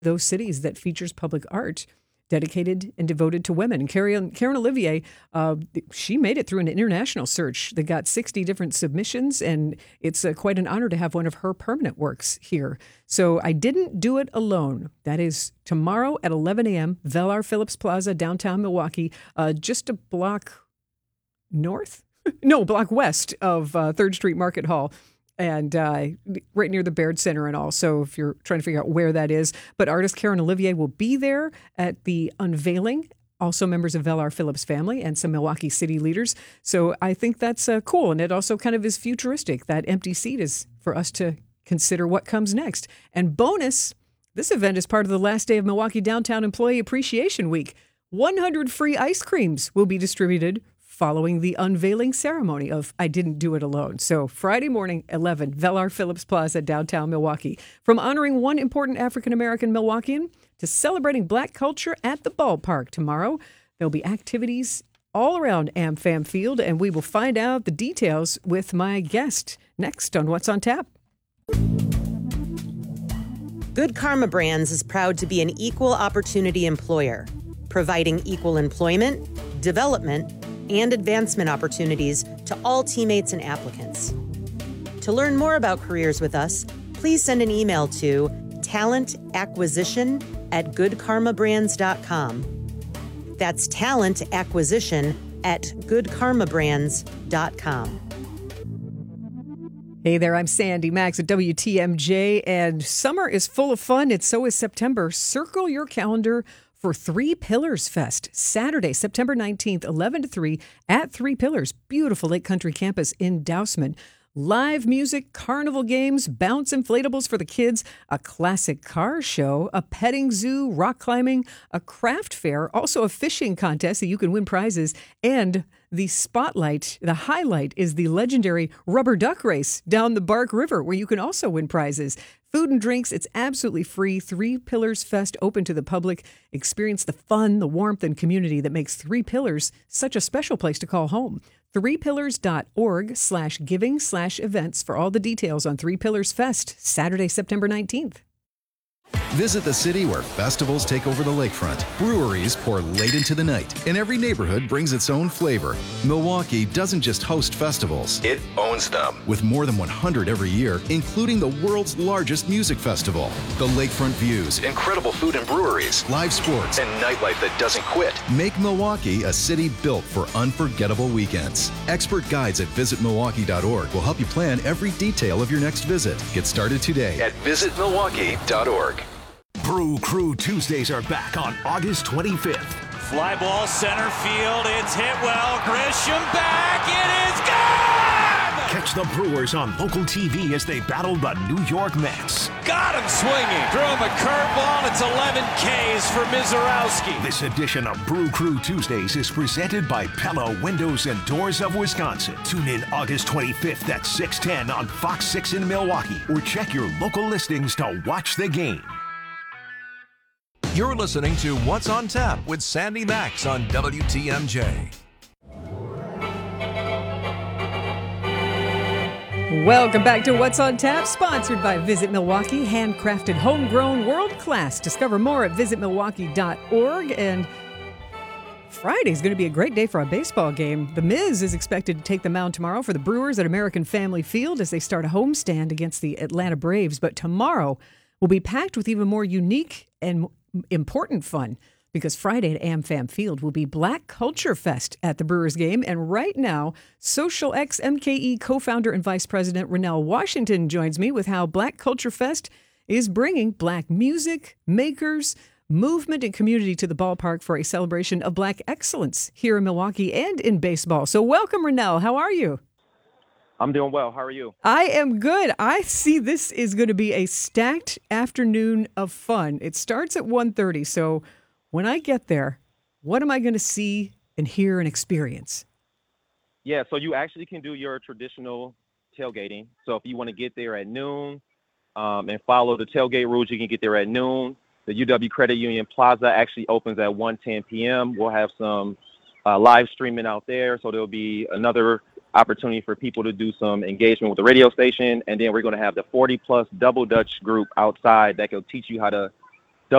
those cities that features public art dedicated and devoted to women. And Karen Olivier, she made it through an international search that got 60 different submissions, and it's quite an honor to have one of her permanent works here. So I Didn't Do It Alone. That is tomorrow at 11 a.m., Velar Phillips Plaza, downtown Milwaukee, just a block north? No, block west of 3rd Street Market Hall. And right near the Baird Center and all. So if you're trying to figure out where that is. But artist Karen Olivier will be there at the unveiling. Also members of Velar Phillips family and some Milwaukee City leaders. So I think that's cool. And it also kind of is futuristic. That empty seat is for us to consider what comes next. And bonus, this event is part of the last day of Milwaukee Downtown Employee Appreciation Week. 100 free ice creams will be distributed following the unveiling ceremony of I Didn't Do It Alone. So Friday morning, 11, Velar Phillips Plaza, downtown Milwaukee. From honoring one important African-American Milwaukeean to celebrating Black culture at the ballpark tomorrow, there'll be activities all around AmFam Field, and we will find out the details with my guest next on What's on Tap. Good Karma Brands is proud to be an equal opportunity employer, providing equal employment, development, and advancement opportunities to all teammates and applicants. To learn more about careers with us, please send an email to talentacquisition@goodkarmabrands.com. That's talentacquisition@goodkarmabrands.com. Hey there, I'm Sandy Max at WTMJ, and summer is full of fun, and so is September. Circle your calendar for Three Pillars Fest, Saturday, September 19th, 11 to 3 at Three Pillars, beautiful Lake Country campus in Dousman. Live music, carnival games, bounce inflatables for the kids, a classic car show, a petting zoo, rock climbing, a craft fair, also a fishing contest that you can win prizes, and the spotlight, the highlight is the legendary rubber duck race down the Bark River, where you can also win prizes. Food and drinks, it's absolutely free. Three Pillars Fest, open to the public. Experience the fun, the warmth, and community that makes Three Pillars such a special place to call home. threepillars.org/giving/events for all the details on Three Pillars Fest, Saturday, September 19th. Visit the city where festivals take over the lakefront. Breweries pour late into the night, and every neighborhood brings its own flavor. Milwaukee doesn't just host festivals, it owns them. With more than 100 every year, including the world's largest music festival. The lakefront views, incredible food and breweries, live sports, and nightlife that doesn't quit make Milwaukee a city built for unforgettable weekends. Expert guides at visitmilwaukee.org will help you plan every detail of your next visit. Get started today at visitmilwaukee.org. Brew Crew Tuesdays are back on August 25th. Fly ball center field. It's hit well. Grisham back. It is gone! Catch the Brewers on local TV as they battle the New York Mets. Got him swinging. Threw him a curveball. It's 11 Ks for Mizorowski. This edition of Brew Crew Tuesdays is presented by Pella Windows and Doors of Wisconsin. Tune in August 25th at 6:10 on Fox 6 in Milwaukee, or check your local listings to watch the game. You're listening to What's on Tap with Sandy Max on WTMJ. Welcome back to What's on Tap, sponsored by Visit Milwaukee, handcrafted, homegrown, world class. Discover more at visitmilwaukee.org. And Friday is going to be a great day for a baseball game. The Miz is expected to take the mound tomorrow for the Brewers at American Family Field as they start a homestand against the Atlanta Braves. But tomorrow will be packed with even more unique and important fun, because Friday at AmFam Field will be Black Culture Fest at the Brewers game. And right now, Social X MKE co-founder and vice president Rennell Washington joins me with how Black Culture Fest is bringing Black music, makers, movement, and community to the ballpark for a celebration of Black excellence here in Milwaukee and in baseball. So welcome, Rennell. How are you? I'm doing well. How are you? I am good. I see this is going to be a stacked afternoon of fun. It starts at 1:30. So when I get there, what am I going to see and hear and experience? Yeah, so you actually can do your traditional tailgating. So if you want to get there at noon and follow the tailgate rules, you can get there at noon. The UW Credit Union Plaza actually opens at 1:10 p.m. We'll have some live streaming out there. So there'll be another opportunity for people to do some engagement with the radio station. And then we're going to have the 40-plus Double Dutch group outside that will teach you how to